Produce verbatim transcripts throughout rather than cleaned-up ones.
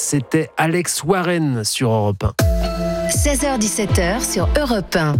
c'était Alex Warren sur Europe un. seize heures dix-sept heures sur Europe un.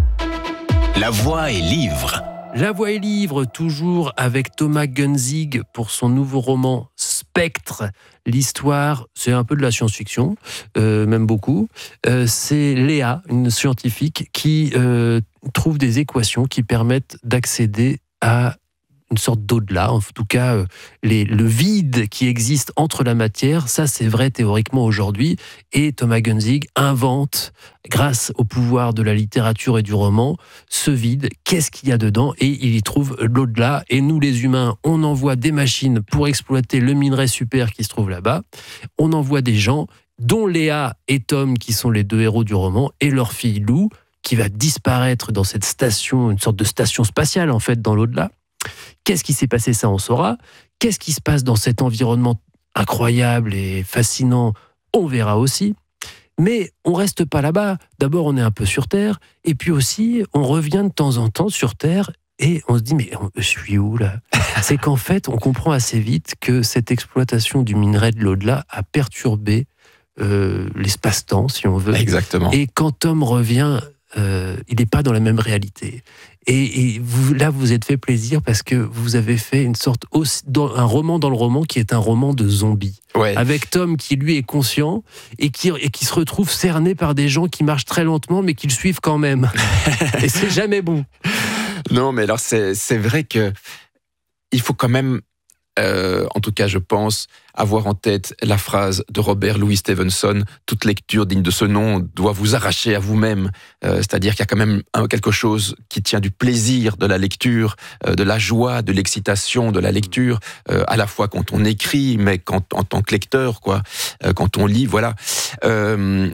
La voix est livre. La voix est livre, toujours avec Thomas Gunzig pour son nouveau roman Spectre. L'histoire, c'est un peu de la science-fiction, euh, même beaucoup. Euh, c'est Léa, une scientifique, qui euh, trouve des équations qui permettent d'accéder à une sorte d'au-delà, en tout cas euh, les, le vide qui existe entre la matière, ça c'est vrai théoriquement aujourd'hui, et Thomas Gunzig invente, grâce au pouvoir de la littérature et du roman, ce vide, qu'est-ce qu'il y a dedans, et il y trouve l'au-delà, et nous les humains, on envoie des machines pour exploiter le minerai super qui se trouve là-bas, on envoie des gens, dont Léa et Tom, qui sont les deux héros du roman, et leur fille Lou, qui va disparaître dans cette station, une sorte de station spatiale en fait, dans l'au-delà. Qu'est-ce qui s'est passé, ça on saura. Qu'est-ce qui se passe dans cet environnement incroyable et fascinant, on verra aussi. Mais on reste pas là-bas. D'abord, on est un peu sur Terre, et puis aussi, on revient de temps en temps sur Terre, et on se dit, mais je suis où là ? C'est qu'en fait, on comprend assez vite que cette exploitation du minerai de l'au-delà a perturbé euh, l'espace-temps, si on veut. Exactement. Et quand Tom revient, euh, il n'est pas dans la même réalité. Et, et vous, là, vous vous êtes fait plaisir parce que vous avez fait une sorte aussi, dans, un roman dans le roman qui est un roman de zombies. Ouais. Avec Tom qui lui est conscient et qui, et qui se retrouve cerné par des gens qui marchent très lentement mais qui le suivent quand même. Et c'est jamais bon. Non, mais alors c'est, c'est vrai que il faut quand même, euh, en tout cas je pense, avoir en tête la phrase de Robert Louis Stevenson, toute lecture digne de ce nom doit vous arracher à vous-même. Euh, c'est-à-dire qu'il y a quand même un, quelque chose qui tient du plaisir de la lecture, euh, de la joie, de l'excitation de la lecture, euh, à la fois quand on écrit, mais quand, en tant que lecteur, quoi, euh, quand on lit, voilà. Euh,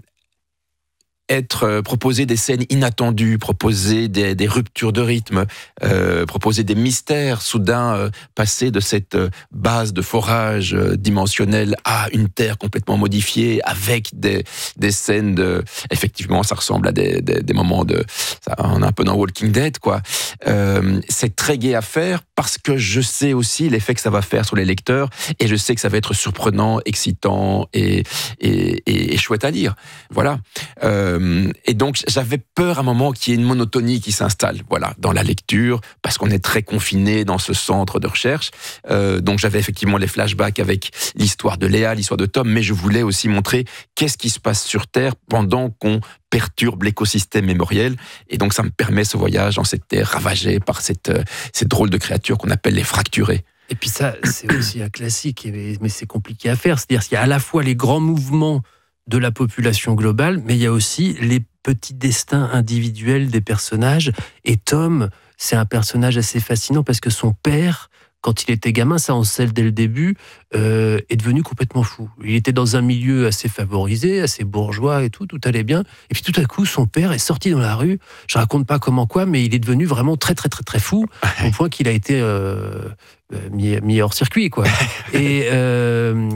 être euh, proposer des scènes inattendues, proposer des, des ruptures de rythme, euh, proposer des mystères, soudain euh, passer de cette euh, base de forage euh, dimensionnelle à une terre complètement modifiée avec des des scènes de, effectivement ça ressemble à des des, des moments de, ça, on est un peu dans Walking Dead quoi. Euh, c'est très gai à faire parce que je sais aussi l'effet que ça va faire sur les lecteurs et je sais que ça va être surprenant, excitant et et, et, et chouette à lire. Voilà. Euh, Et donc, j'avais peur à un moment qu'il y ait une monotonie qui s'installe, voilà, dans la lecture, parce qu'on est très confiné dans ce centre de recherche. Euh, donc, j'avais effectivement les flashbacks avec l'histoire de Léa, l'histoire de Tom, mais je voulais aussi montrer qu'est-ce qui se passe sur Terre pendant qu'on perturbe l'écosystème mémoriel. Et donc, ça me permet ce voyage dans cette terre ravagée par cette, euh, cette drôle de créature qu'on appelle les fracturés. Et puis ça, c'est aussi un classique, mais c'est compliqué à faire. C'est-à-dire qu'il y a à la fois les grands mouvements de la population globale, mais il y a aussi les petits destins individuels des personnages. Et Tom, c'est un personnage assez fascinant parce que son père, quand il était gamin, ça on sait dès le début, euh, est devenu complètement fou. Il était dans un milieu assez favorisé, assez bourgeois et tout, tout allait bien. Et puis tout à coup, son père est sorti dans la rue. Je raconte pas comment quoi, mais il est devenu vraiment très très très très fou, au point qu'il a été euh, mis, mis hors circuit, quoi. et, euh,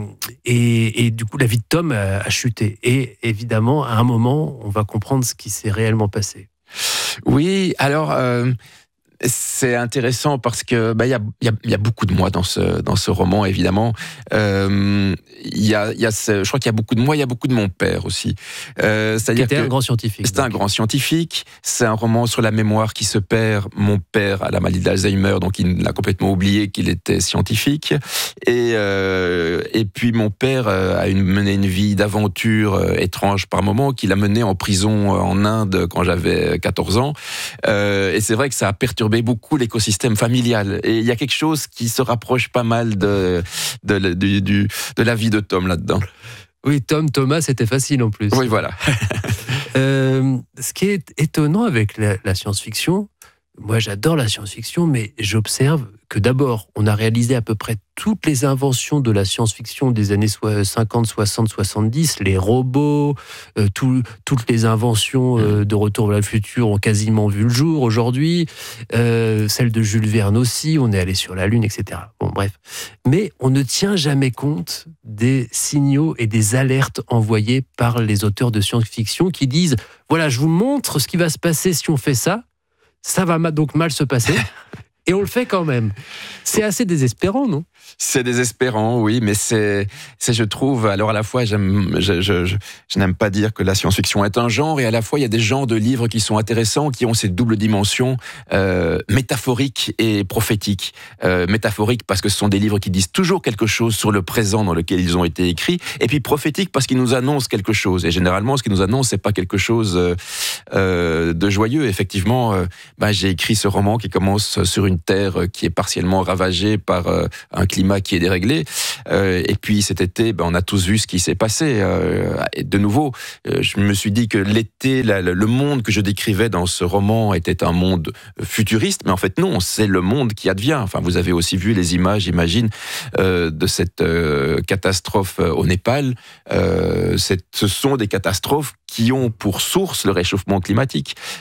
et, et du coup, la vie de Tom a, a chuté. Et évidemment, à un moment, on va comprendre ce qui s'est réellement passé. Oui, alors. Euh... C'est intéressant parce que bah il y a il y a il y a beaucoup de moi dans ce dans ce roman évidemment. Euh, il y a il y a ce, je crois qu'il y a beaucoup de moi, il y a beaucoup de mon père aussi. Euh, c'est-à-dire C'était que un grand scientifique. C'est donc. un grand scientifique. C'est un roman sur la mémoire qui se perd. Mon père a la maladie d'Alzheimer, donc il a complètement oublié qu'il était scientifique. Et euh, et puis mon père a une, mené une vie d'aventure euh, étrange par moments, qu'il a mené en prison en Inde quand j'avais quatorze ans. Euh, et c'est vrai que ça a perturbé beaucoup l'écosystème familial. Et il y a quelque chose qui se rapproche pas mal de, de, de, du, du, de la vie de Tom là-dedans. Oui, Tom, Thomas, c'était facile en plus. Oui, voilà. euh, ce qui est étonnant avec la, la science-fiction, moi j'adore la science-fiction, mais j'observe que d'abord, on a réalisé à peu près toutes les inventions de la science-fiction des années cinquante, soixante, soixante-dix, les robots, euh, tout, toutes les inventions euh, de Retour vers le futur ont quasiment vu le jour aujourd'hui, euh, celle de Jules Verne aussi, on est allé sur la Lune, et cetera. Bon, bref. Mais on ne tient jamais compte des signaux et des alertes envoyées par les auteurs de science-fiction qui disent « Voilà, je vous montre ce qui va se passer si on fait ça, ça va donc mal se passer ». Et on le fait quand même. C'est assez désespérant, non ? C'est désespérant, oui, mais c'est, c'est, je trouve, alors à la fois, j'aime, je, je, je, je n'aime pas dire que la science-fiction est un genre, et à la fois, il y a des genres de livres qui sont intéressants, qui ont cette double dimension euh, métaphorique et prophétique. Euh, métaphorique parce que ce sont des livres qui disent toujours quelque chose sur le présent dans lequel ils ont été écrits, et puis prophétique parce qu'ils nous annoncent quelque chose. Et généralement, ce qu'ils nous annoncent, c'est pas quelque chose euh, euh, de joyeux. Effectivement, euh, ben, j'ai écrit ce roman qui commence sur une terre qui est partiellement ravagée par euh, un climat qui est déréglé. Euh, et puis cet été, ben, on a tous vu ce qui s'est passé. Euh, et de nouveau, euh, je me suis dit que l'été, la, le monde que je décrivais dans ce roman était un monde futuriste, mais en fait non, c'est le monde qui advient. Enfin, vous avez aussi vu les images, j'imagine, euh, de cette euh, catastrophe au Népal. Euh, c'est, ce sont des catastrophes qui ont pour source le réchauffement climatique.